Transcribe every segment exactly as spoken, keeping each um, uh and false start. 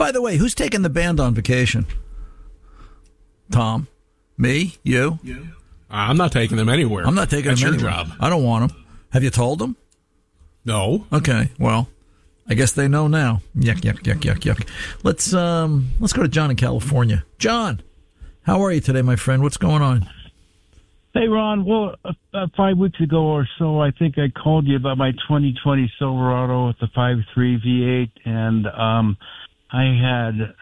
By the way, who's taking the band on vacation? Tom? Me? You? You. I'm not taking them anywhere. I'm not taking That's them your anywhere. job. I don't want them. Have you told them? No. Okay, well, I guess they know now. Yuck, yuck, yuck, yuck, yuck. Let's, um, let's go to John in California. John, how are you today, my friend? What's going on? Hey, Ron. Well, uh, uh, five weeks ago or so, I think I called you about my twenty twenty Silverado with the five point three V eight, and um, I had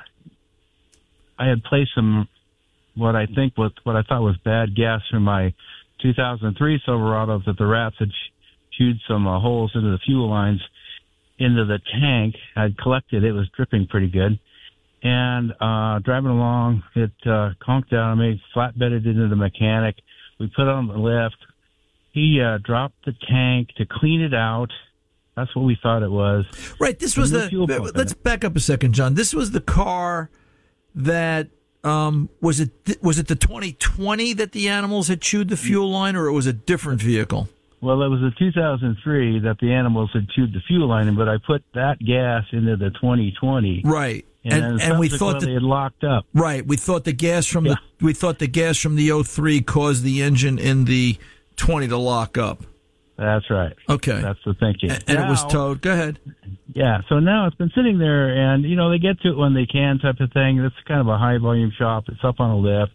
I had placed some what I think was what I thought was bad gas from my two thousand three Silverado that the rats had chewed some uh, holes into the fuel lines into the tank. I'd collected it; it was dripping pretty good. And uh, driving along, it uh, conked out on me, flatbedded into the mechanic. We put it on the lift. He uh, dropped the tank to clean it out. That's what we thought it was. Right. This was the. Let's back up a second, John. This was the car that um, was it. Was it the twenty twenty that the animals had chewed the fuel line, or it was a different vehicle? Well, it was a two thousand three that the animals had chewed the fuel line in, but I put that gas into the twenty twenty. Right. And, and, and we thought that it locked up. Right, we thought the gas from yeah. the we thought the gas from the oh three caused the engine in the twenty to lock up. That's right. Okay, that's the thinking. And, and now, it was towed. Go ahead. Yeah. So now it's been sitting there, and you know they get to it when they can, type of thing. It's kind of a high volume shop. It's up on a lift,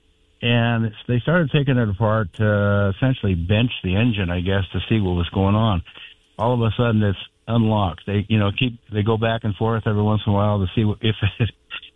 and it's, they started taking it apart to essentially bench the engine, I guess, to see what was going on. All of a sudden, it's unlocked. They, you know, keep they go back and forth every once in a while to see if it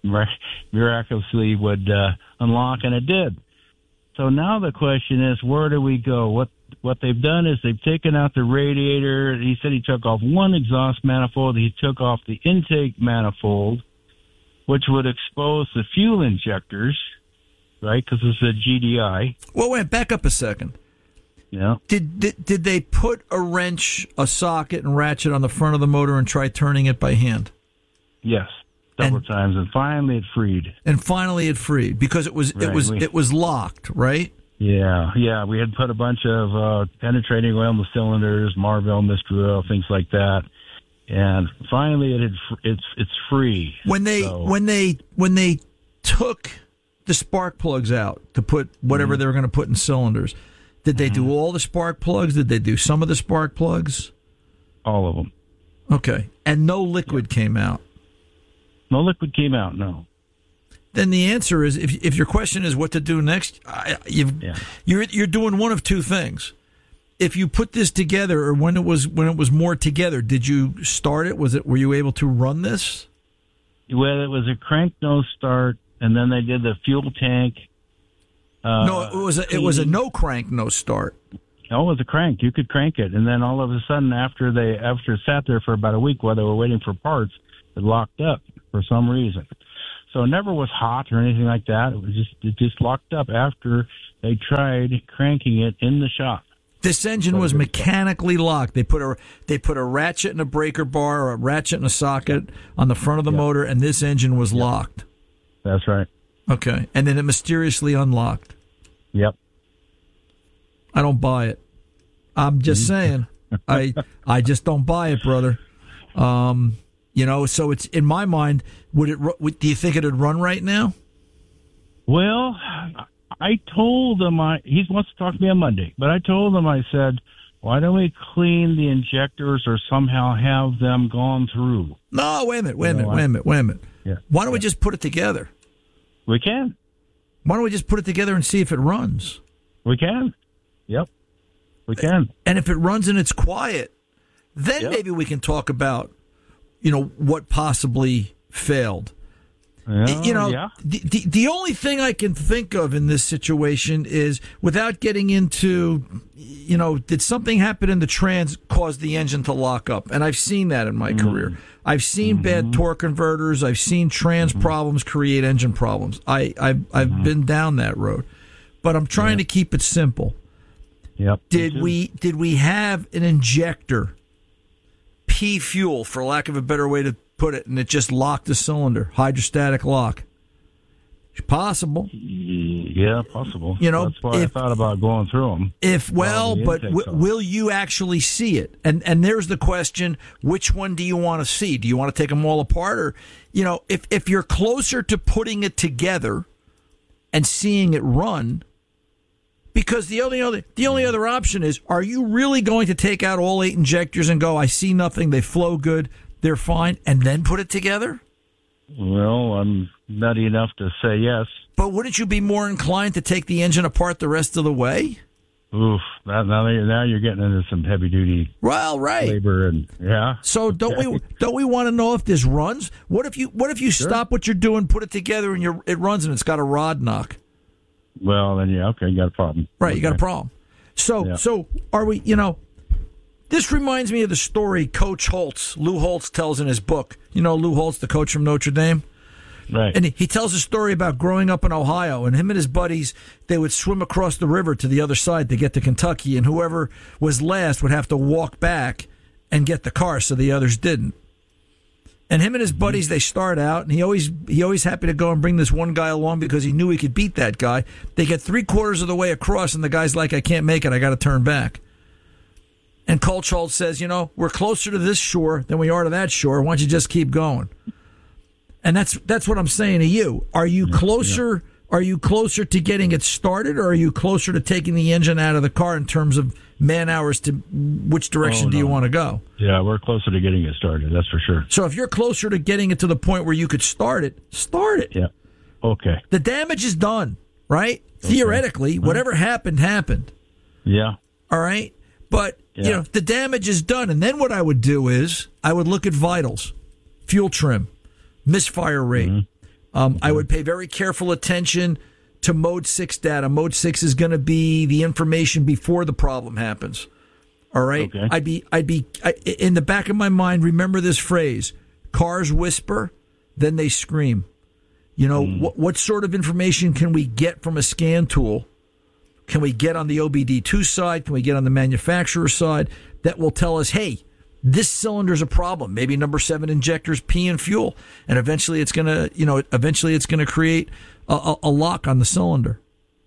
miraculously would uh, unlock, and it did. So now the question is, where do we go? What what they've done is they've taken out the radiator. He said he took off one exhaust manifold. He took off the intake manifold, which would expose the fuel injectors, right? Because it's a G D I. Well, wait, back up a second. Yeah. Did, did did they put a wrench, a socket, and ratchet on the front of the motor and try turning it by hand? Yes, several and, times, and finally it freed. And finally it freed because it was right. it was we, it was locked, right? Yeah, yeah. We had put a bunch of uh, penetrating oil in the cylinders, Marvell mystery oil, things like that, and finally it had, it's it's free. When they so. when they when they took the spark plugs out to put whatever mm-hmm. they were going to put in cylinders. Did they do all the spark plugs? Did they do some of the spark plugs? All of them. Okay. And no liquid yeah. came out? No liquid came out, no. Then the answer is, if if your question is what to do next, I, you've, yeah. you're you're doing one of two things. If you put this together, or when it was when it was more together, did you start it? Was it were you able to run this? Well, it was a crank no start, and then they did the fuel tank. Uh, no, it was a, it was a no crank, no start. No, it was a crank. You could crank it, and then all of a sudden, after they after it sat there for about a week while they were waiting for parts, it locked up for some reason. So it never was hot or anything like that. It was just it just locked up after they tried cranking it in the shop. This engine so was mechanically stuff. locked. They put a they put a ratchet and a breaker bar, or a ratchet and a socket yep. on the front of the yep. motor, and this engine was yep. locked. That's right. Okay, and then it mysteriously unlocked. Yep. I don't buy it. I'm just saying. I I just don't buy it, brother. Um, you know, so it's in my mind. Would it? Would, do you think it'd run right now? Well, I told him I he wants to talk to me on Monday, but I told him I said, why don't we clean the injectors or somehow have them gone through? No, wait a minute, wait a minute, wait a minute, wait a minute. Yeah. Why don't yeah. we just put it together? We can. Why don't we just put it together and see if it runs? We can. Yep. We can. And if it runs and it's quiet, then yep. maybe we can talk about, you know, what possibly failed. Uh, you know, yeah. the, the the only thing I can think of in this situation is, without getting into, you know, did something happen in the trans cause the engine to lock up? And I've seen that in my mm-hmm. career. I've seen mm-hmm. bad torque converters. I've seen trans mm-hmm. problems create engine problems. I, I've, I've mm-hmm. been down that road. But I'm trying yeah. to keep it simple. Yep. Did we did we have an injector, P fuel, for lack of a better way to put it, and it just locked the cylinder, hydrostatic lock? Possible. Yeah, possible. You know, that's why if, I thought about going through them. If well, but w- off. will you actually see it? And and there's the question: which one do you want to see? Do you want to take them all apart, or you know, if if you're closer to putting it together and seeing it run? Because the only other the only other option is: are you really going to take out all eight injectors and go, I see nothing, they flow good, they're fine, and then put it together? Well, I'm nutty enough to say yes. But wouldn't you be more inclined to take the engine apart the rest of the way? Oof! Now, now you're getting into some heavy duty. Well, right. Labor and yeah. So don't we don't we want to know if this runs? What if you what if you sure. stop what you're doing, put it together, and you're, it runs and it's got a rod knock? Well, then yeah, okay, you got a problem. Right, okay. you got a problem. So yeah. so are we? You know, this reminds me of the story Coach Holtz, Lou Holtz, tells in his book. You know, Lou Holtz, the coach from Notre Dame. Right. And he tells a story about growing up in Ohio, and him and his buddies, they would swim across the river to the other side to get to Kentucky, and whoever was last would have to walk back and get the car so the others didn't. And him and his buddies, they start out, and he always he always happy to go and bring this one guy along because he knew he could beat that guy. They get three quarters of the way across, and the guy's like, I can't make it, I got to turn back. And Coach Holtz says, you know, we're closer to this shore than we are to that shore. Why don't you just keep going? And that's that's what I'm saying to you. Are you closer? Yeah. Are you closer to getting it started, or are you closer to taking the engine out of the car in terms of man hours? To which direction oh, do no. you want to go? Yeah, we're closer to getting it started. That's for sure. So if you're closer to getting it to the point where you could start it, start it. Yeah. Okay. The damage is done, right? Okay. Theoretically, whatever happened happened. Yeah. All right, but yeah. you know the damage is done, and then what I would do is I would look at vitals, fuel trim, misfire rate. Mm-hmm. Um, mm-hmm. I would pay very careful attention to Mode six data. Mode six is going to be the information before the problem happens. All right? Okay. I'd be, I'd be I, in the back of my mind, remember this phrase: cars whisper, then they scream. You know, mm. what, what sort of information can we get from a scan tool? Can we get on the O B D two side? Can we get on the manufacturer side that will tell us, hey, this cylinder's a problem. Maybe number seven injectors peeing fuel, and eventually it's gonna, you know, eventually it's gonna create a, a, a lock on the cylinder.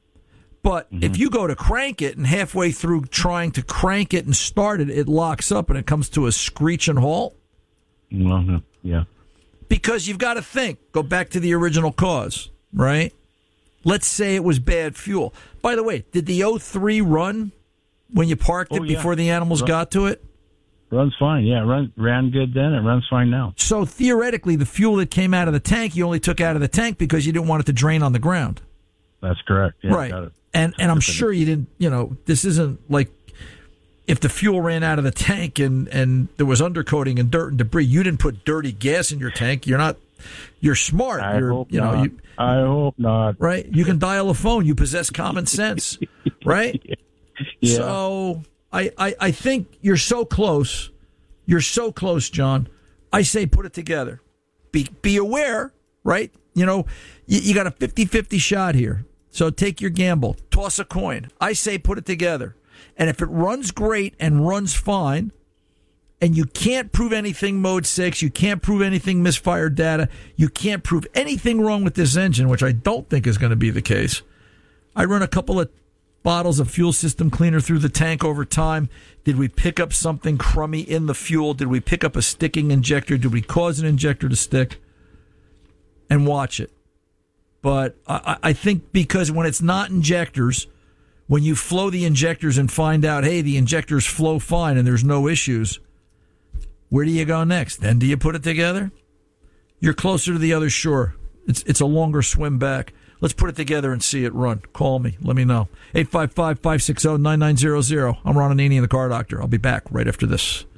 But mm-hmm. if you go to crank it and halfway through trying to crank it and start it, it locks up and it comes to a screeching halt. Mm-hmm. Yeah. Because you've got to think. Go back to the original cause, right? Let's say it was bad fuel. By the way, did the oh three run when you parked it oh, yeah. before the animals Run. got to it? Runs fine, yeah. Run, ran good then. It runs fine now. So theoretically, the fuel that came out of the tank, you only took out of the tank because you didn't want it to drain on the ground. That's correct. Yeah, right. Got it. And and I'm sure you didn't. You know, this isn't like if the fuel ran out of the tank and and there was undercoating and dirt and debris. You didn't put dirty gas in your tank. You're not. You're smart. I you're, hope you know, not. You, I hope not. Right. You can dial a phone. You possess common sense. Right. Yeah. So I, I I think you're so close. You're so close, John. I say put it together. Be be aware, right? You know, you, you got a fifty-fifty shot here. So take your gamble. Toss a coin. I say put it together. And if it runs great and runs fine, and you can't prove anything Mode six, you can't prove anything misfired data, you can't prove anything wrong with this engine, which I don't think is going to be the case, I run a couple of bottles of fuel system cleaner through the tank over time. Did we pick up something crummy in the fuel? Did we pick up a sticking injector? Did we cause an injector to stick? And watch it. But I, I think because when it's not injectors, when you flow the injectors and find out, hey, the injectors flow fine and there's no issues, where do you go next? Then do you put it together? You're closer to the other shore. It's it's a longer swim back. Let's put it together and see it run. Call me. Let me know. eight five five, five six zero, nine nine zero zero. I'm Ron Ananian, the Car Doctor. I'll be back right after this.